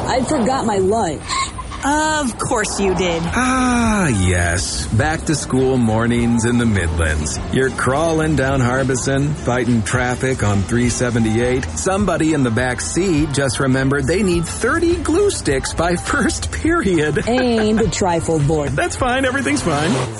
I forgot my lunch. Of course you did. Ah, yes. Back to school mornings in the Midlands. You're crawling down Harbison, fighting traffic on 378. Somebody in the back seat just remembered they need 30 glue sticks by first period. And a trifold board. That's fine. Everything's fine.